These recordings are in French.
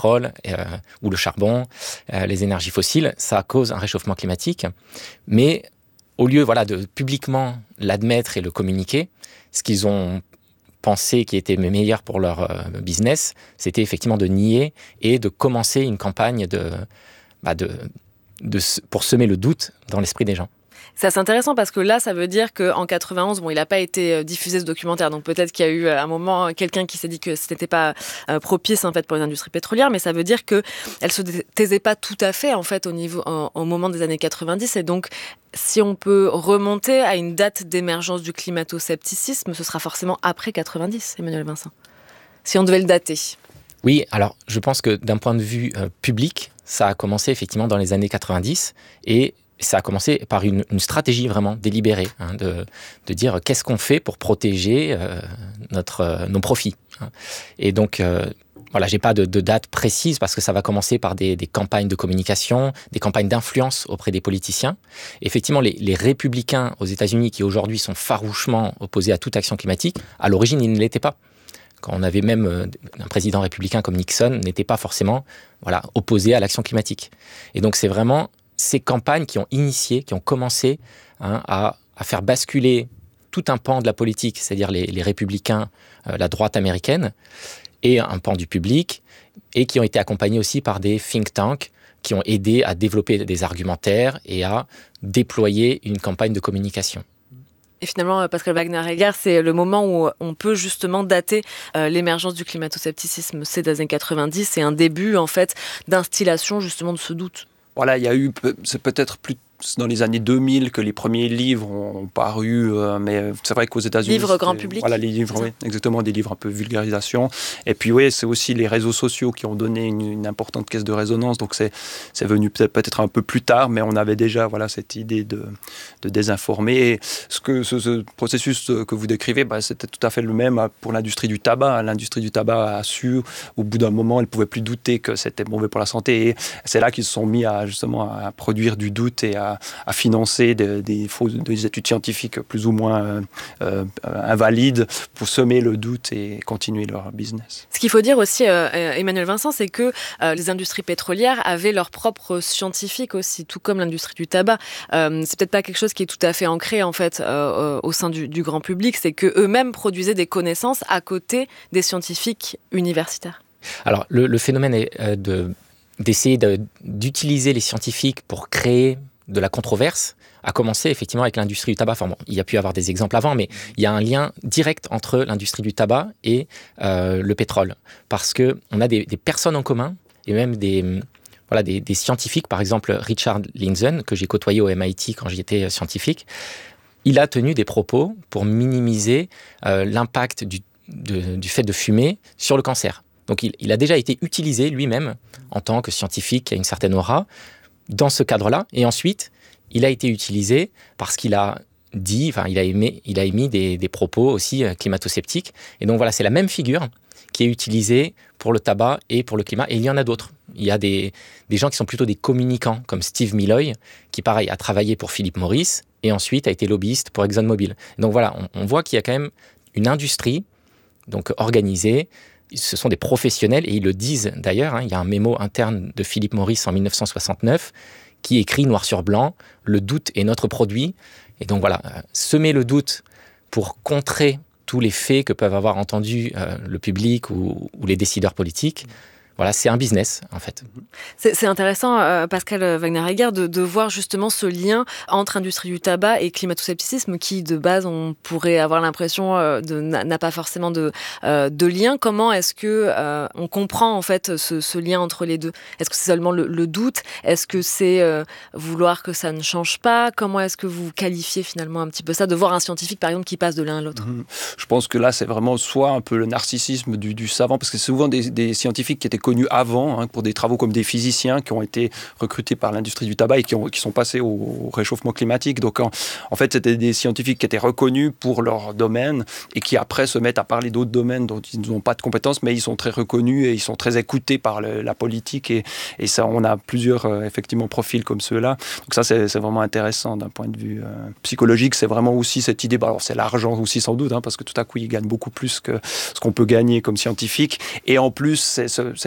pétrole ou le charbon, les énergies fossiles, ça cause un réchauffement climatique. Mais au lieu de publiquement l'admettre et le communiquer, ce qu'ils ont pensé qui était meilleur pour leur business, c'était effectivement de nier et de commencer une campagne pour semer le doute dans l'esprit des gens. C'est assez intéressant parce que là, ça veut dire qu'en 91, il n'a pas été diffusé ce documentaire. Donc peut-être qu'il y a eu à un moment quelqu'un qui s'est dit que ce n'était pas propice en fait pour une industrie pétrolière, mais ça veut dire qu'elle ne se taisait pas tout à fait en fait au moment des années 90. Et donc, si on peut remonter à une date d'émergence du climato-scepticisme, ce sera forcément après 90, Emmanuel Vincent. Si on devait le dater. Oui, alors je pense que d'un point de vue public, ça a commencé effectivement dans les années 90 et ça a commencé par une stratégie vraiment délibérée, de dire qu'est-ce qu'on fait pour protéger nos profits. Et donc, j'ai pas de date précise parce que ça va commencer par des campagnes de communication, des campagnes d'influence auprès des politiciens. Et effectivement, les républicains aux États-Unis qui aujourd'hui sont farouchement opposés à toute action climatique, à l'origine, ils ne l'étaient pas. Quand on avait même un président républicain comme Nixon, n'était pas forcément opposé à l'action climatique. Et donc, c'est vraiment ces campagnes qui ont commencé à faire basculer tout un pan de la politique, c'est-à-dire les républicains, la droite américaine, et un pan du public, et qui ont été accompagnés aussi par des think tanks qui ont aidé à développer des argumentaires et à déployer une campagne de communication. Et finalement, Pascal Wagner-Egger, c'est le moment où on peut justement dater l'émergence du climato-scepticisme. C'est des années 90, c'est un début en fait d'instillation justement de ce doute. Voilà, il y a eu, c'est peut-être plus dans les années 2000 que les premiers livres ont paru, mais c'est vrai qu'aux États-Unis... Livres grand public. Voilà, les livres, oui, exactement, des livres un peu vulgarisation. Et puis oui, c'est aussi les réseaux sociaux qui ont donné une importante caisse de résonance, donc c'est venu peut-être un peu plus tard, mais on avait déjà cette idée de désinformer. Et ce processus que vous décrivez, c'était tout à fait le même pour l'industrie du tabac. L'industrie du tabac a su, au bout d'un moment, elle ne pouvait plus douter que c'était mauvais pour la santé. Et c'est là qu'ils se sont mis à produire du doute et à financer des études scientifiques plus ou moins invalides pour semer le doute et continuer leur business. Ce qu'il faut dire aussi, Emmanuel Vincent, c'est que les industries pétrolières avaient leurs propres scientifiques aussi, tout comme l'industrie du tabac. C'est peut-être pas quelque chose qui est tout à fait ancré en fait au sein du grand public, c'est qu'eux-mêmes produisaient des connaissances à côté des scientifiques universitaires. Alors le phénomène est d'essayer d'utiliser les scientifiques pour créer de la controverse, a commencé effectivement avec l'industrie du tabac. Enfin bon, il y a pu y avoir des exemples avant, mais il y a un lien direct entre l'industrie du tabac et le pétrole. Parce qu'on a des personnes en commun, et même des scientifiques, par exemple Richard Lindzen, que j'ai côtoyé au MIT quand j'étais scientifique, il a tenu des propos pour minimiser l'impact du fait de fumer sur le cancer. Donc il a déjà été utilisé lui-même en tant que scientifique qui a une certaine aura, dans ce cadre-là, et ensuite, il a été utilisé parce qu'il a dit, il a émis des propos aussi climato-sceptiques. Et donc voilà, c'est la même figure qui est utilisée pour le tabac et pour le climat. Et il y en a d'autres. Il y a des gens qui sont plutôt des communicants, comme Steve Milloy, qui pareil a travaillé pour Philip Morris et ensuite a été lobbyiste pour ExxonMobil. Donc voilà, on voit qu'il y a quand même une industrie donc organisée. Ce sont des professionnels, et ils le disent d'ailleurs, il y a un mémo interne de Philip Morris en 1969 qui écrit noir sur blanc « Le doute est notre produit ». Et donc voilà, semer le doute pour contrer tous les faits que peuvent avoir entendus le public ou les décideurs politiques. Voilà, c'est un business, en fait. C'est intéressant, Pascal Wagner-Egger, de voir justement ce lien entre industrie du tabac et climato-scepticisme qui, de base, on pourrait avoir l'impression n'a pas forcément de lien. Comment est-ce que on comprend, en fait, ce lien entre les deux ? Est-ce que c'est seulement le doute ? Est-ce que c'est vouloir que ça ne change pas ? Comment est-ce que vous qualifiez finalement un petit peu ça, de voir un scientifique, par exemple, qui passe de l'un à l'autre ? Je pense que là, c'est vraiment soit un peu le narcissisme du savant, parce que c'est souvent des scientifiques qui étaient connus avant, pour des travaux comme des physiciens qui ont été recrutés par l'industrie du tabac et qui sont passés au réchauffement climatique. Donc en fait, c'était des scientifiques qui étaient reconnus pour leur domaine et qui après se mettent à parler d'autres domaines dont ils n'ont pas de compétences, mais ils sont très reconnus et ils sont très écoutés par la politique et ça, on a plusieurs effectivement profils comme ceux-là. Donc ça, c'est vraiment intéressant d'un point de vue psychologique. C'est vraiment aussi cette idée, alors c'est l'argent aussi sans doute, parce que tout à coup, ils gagnent beaucoup plus que ce qu'on peut gagner comme scientifique. Et en plus, c'est cette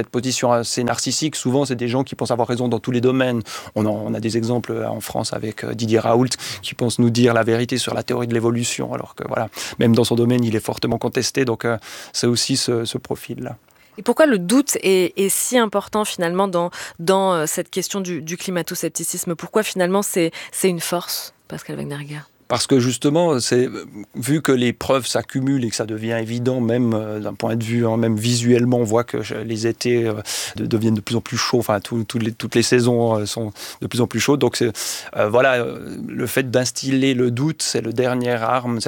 cette position assez narcissique. Souvent, c'est des gens qui pensent avoir raison dans tous les domaines. On a des exemples en France avec Didier Raoult, qui pense nous dire la vérité sur la théorie de l'évolution, alors que voilà, même dans son domaine, il est fortement contesté. Donc, c'est aussi ce profil-là. Et pourquoi le doute est si important finalement dans cette question du climato-scepticisme? Pourquoi finalement c'est une force, Pascal Wegner-Egger? Parce que justement, vu que les preuves s'accumulent et que ça devient évident, même d'un point de vue, même visuellement, on voit que les étés deviennent de plus en plus chauds, enfin toutes les saisons sont de plus en plus chaudes. Donc voilà, le fait d'instiller le doute, c'est la dernière arme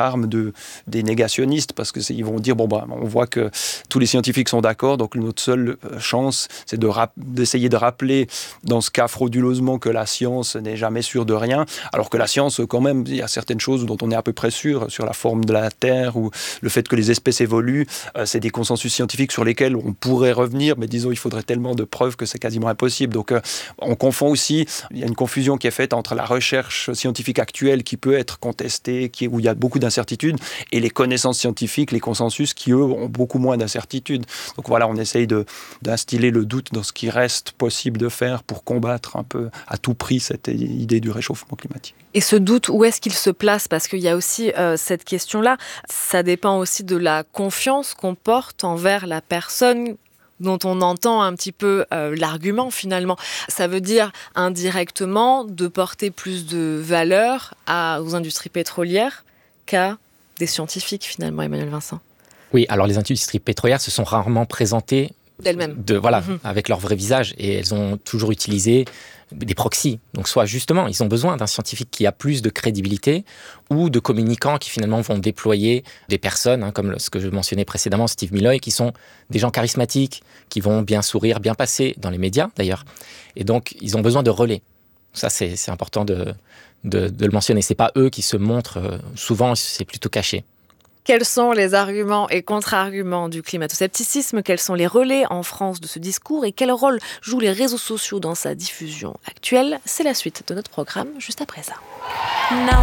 des négationnistes, parce que ils vont dire on voit que tous les scientifiques sont d'accord, donc notre seule chance, c'est d'essayer de rappeler dans ce cas frauduleusement que la science n'est jamais sûre de rien, alors que la science quand même, il y a certaines choses dont on est à peu près sûr, sur la forme de la Terre ou le fait que les espèces évoluent. C'est des consensus scientifiques sur lesquels on pourrait revenir, mais disons, il faudrait tellement de preuves que c'est quasiment impossible. Donc, on confond aussi, il y a une confusion qui est faite entre la recherche scientifique actuelle qui peut être contestée, où il y a beaucoup d'incertitudes, et les connaissances scientifiques, les consensus qui, eux, ont beaucoup moins d'incertitudes. Donc voilà, on essaye d'instiller le doute dans ce qui reste possible de faire pour combattre un peu à tout prix cette idée du réchauffement climatique. Et ce doute, où est-ce qu'il se place? Parce qu'il y a aussi cette question-là. Ça dépend aussi de la confiance qu'on porte envers la personne dont on entend un petit peu l'argument finalement. Ça veut dire indirectement de porter plus de valeur aux industries pétrolières qu'à des scientifiques finalement, Emmanuel Vincent. Oui, alors les industries pétrolières se sont rarement présentées d'elles-mêmes. Avec leur vrai visage, et elles ont toujours utilisé des proxys. Donc soit justement, ils ont besoin d'un scientifique qui a plus de crédibilité, ou de communicants qui finalement vont déployer des personnes, comme ce que je mentionnais précédemment, Steve Milloy, qui sont des gens charismatiques, qui vont bien sourire, bien passer dans les médias d'ailleurs. Et donc, ils ont besoin de relais. Ça, c'est important de le mentionner. C'est pas eux qui se montrent, souvent c'est plutôt caché. Quels sont les arguments et contre-arguments du climato-scepticisme? Quels sont les relais en France de ce discours? Et quel rôle jouent les réseaux sociaux dans sa diffusion actuelle? C'est la suite de notre programme, juste après ça.